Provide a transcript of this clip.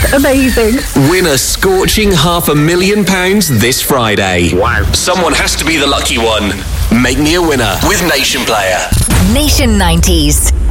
Amazing. Win a scorching £500,000 this Friday. Wow. Someone has to be the lucky one. Make me a winner with Nation Player. Nation 90s.